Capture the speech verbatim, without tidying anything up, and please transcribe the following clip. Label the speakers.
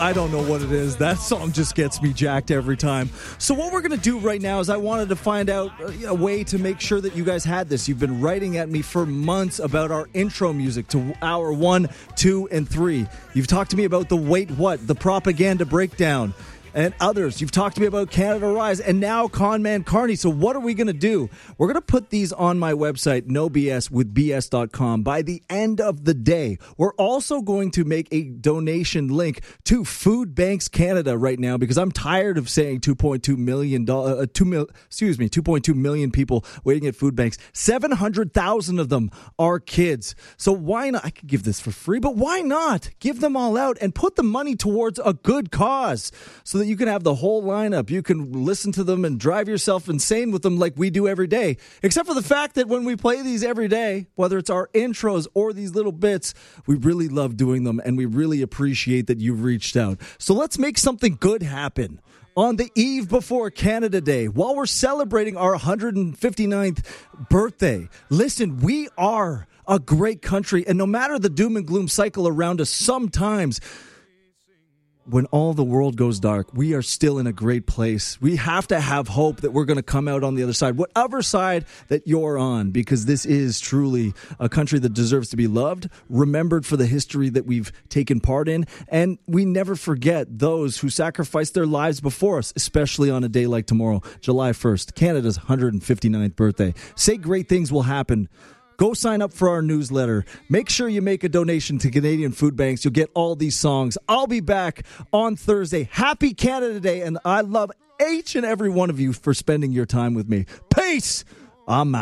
Speaker 1: I don't know what it is. That song just gets me jacked every time. So what we're going to do right now is I wanted to find out a way to make sure that you guys had this. You've been writing at me for months about our intro music to hour one, two, and three. You've talked to me about the Wait What, the propaganda breakdown, and others. You've talked to me about Canada Rise and now Conman Carney. So what are we going to do? We're going to put these on my website, no b s with b s dot com, by the end of the day. We're also going to make a donation link to Food Banks Canada right now because I'm tired of saying two point two million dollars, uh, two mil, excuse me, two point two million people waiting at food banks. seven hundred thousand of them are kids. So why not? I could give this for free, but why not give them all out and put the money towards a good cause so that you can have the whole lineup. You can listen to them and drive yourself insane with them like we do every day. Except for the fact that when we play these every day, whether it's our intros or these little bits, we really love doing them and we really appreciate that you've reached out. So let's make something good happen. On the eve before Canada Day, while we're celebrating our one hundred fifty-ninth birthday, listen, we are a great country, and no matter the doom and gloom cycle around us, sometimes when all the world goes dark, we are still in a great place. We have to have hope that we're going to come out on the other side, whatever side that you're on, because this is truly a country that deserves to be loved, remembered for the history that we've taken part in, and we never forget those who sacrificed their lives before us, especially on a day like tomorrow, July first, Canada's one hundred fifty-ninth birthday. Say great things will happen. Go sign up for our newsletter. Make sure you make a donation to Canadian Food Banks. You'll get all these songs. I'll be back on Thursday. Happy Canada Day, and I love each and every one of you for spending your time with me. Peace! I'm out.